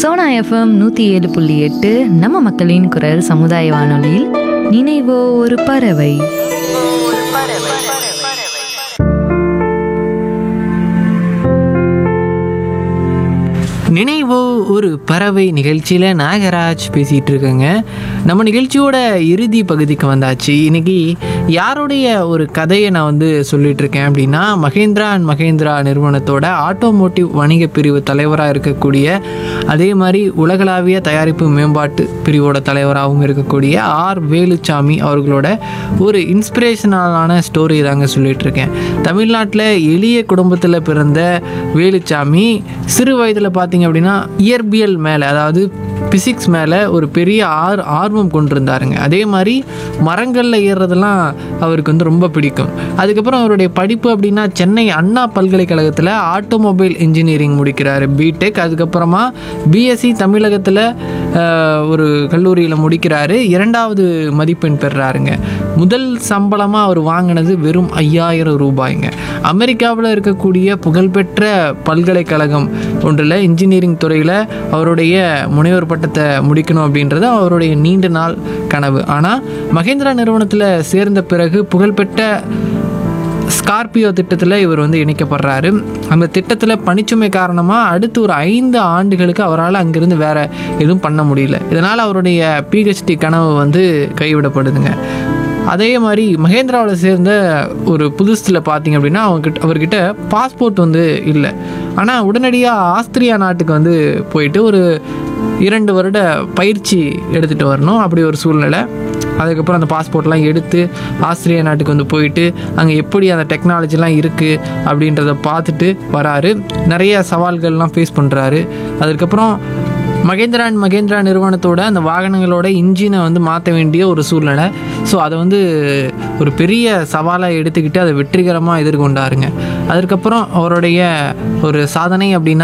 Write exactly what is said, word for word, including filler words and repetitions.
Sona FM நூற்றி ஏழு புள்ளி எட்டு நம்ம மக்களின் குரல் சமுதாய வானொலியில் நினைவோ ஒரு பறவை. நினைவோ ஒரு பறவை நிகழ்ச்சியில் நாகராஜ் பேசிகிட்டு இருக்கேங்க. நம்ம நிகழ்ச்சியோட இறுதி பகுதிக்கு வந்தாச்சு. இன்னைக்கு யாருடைய ஒரு கதையை நான் வந்து சொல்லிட்டு இருக்கேன் அப்படின்னா, மகேந்திரா அண்ட் மகேந்திரா நிறுவனத்தோட ஆட்டோமோட்டிவ் வணிக பிரிவு தலைவராக இருக்கக்கூடிய, அதே மாதிரி உலகளாவிய தயாரிப்பு மேம்பாட்டு பிரிவோட தலைவராகவும் இருக்கக்கூடிய ஆர் வேலுச்சாமி அவர்களோட ஒரு இன்ஸ்பிரேஷனலான ஸ்டோரி தாங்க சொல்லிட்டு இருக்கேன். தமிழ்நாட்டில் எளிய குடும்பத்தில் பிறந்த வேலுச்சாமி சிறு வயதில் பார்த்தீங்க அப்படின்னா இயற்பியல் மேலே, அதாவது பிசிக்ஸ் மேலே ஒரு பெரிய ஆர் ஆர்வம் கொண்டிருந்தாருங்க. அதே மாதிரி மரங்களில் ஏறுறதெல்லாம் அவருக்கு வந்து ரொம்ப பிடிக்கும். அதுக்கப்புறம் அவருடைய படிப்பு அப்படின்னா சென்னை அண்ணா பல்கலைக்கழகத்தில் ஆட்டோமொபைல் இன்ஜினியரிங் முடிக்கிறாரு, பிடெக். அதுக்கப்புறமா பிஎஸ்சி தமிழகத்தில் ஒரு கல்லூரியில் முடிக்கிறாரு, இரண்டாவது மதிப்பெண் பெறுறாருங்க. முதல் சம்பளமாக அவர் வாங்கினது வெறும் ஐயாயிரம் ரூபாய்ங்க. அமெரிக்காவில் இருக்கக்கூடிய புகழ்பெற்ற பல்கலைக்கழகம் ஒன்றில் இன்ஜினியரிங் துறையில் அவருடைய முனைவர் பட்டத்தை முடிக்கணும் அப்படின்றது அவருடைய நீண்ட நாள் கனவு. ஆனால் மகேந்திரா நிறுவனத்தில் சேர்ந்த பிறகு புகழ்பெற்ற ஸ்கார்பியோ திட்டத்தில் இவர் வந்து இணைக்கப்படுறாரு. அந்த திட்டத்தில் பணிச்சுமை காரணமாக அடுத்து ஒரு ஐந்து ஆண்டுகளுக்கு அவரால் அங்கிருந்து வேற எதுவும் பண்ண முடியல. இதனால் அவருடைய பிஹெச்டி கனவு வந்து கைவிடப்படுதுங்க. அதே மாதிரி மகேந்திராவில் சேர்ந்த ஒரு புதுசில் பார்த்தீங்க அப்படின்னா அவங்ககிட்ட அவர்கிட்ட பாஸ்போர்ட் வந்து இல்லை. ஆனால் உடனடியாக ஆஸ்திரியா நாட்டுக்கு வந்து போயிட்டு ஒரு இரண்டு வருட பயிற்சி எடுத்துகிட்டு வரணும், அப்படி ஒரு சூழ்நிலை. அதுக்கப்புறம் அந்த பாஸ்போர்ட்லாம் எடுத்து ஆஸ்திரியா நாட்டுக்கு வந்து போயிட்டு அங்கே எப்படி அந்த டெக்னாலஜிலாம் இருக்குது அப்படின்றத பார்த்துட்டு வராரு. நிறைய சவால்கள்லாம் ஃபேஸ் பண்ணுறாரு. அதுக்கப்புறம் மகேந்திரா அண்ட் மகேந்திரா நிறுவனத்தோட அந்த வாகனங்களோட இன்ஜினை வந்து மாற்ற வேண்டிய ஒரு சூழ்நிலை. ஸோ அதை வந்து ஒரு பெரிய சவாலாக எடுத்துக்கிட்டு அதை வெற்றிகரமாக எதிர்கொண்டாருங்க. அதுக்கப்புறம் அவருடைய ஒரு சாதனை அப்படின்னா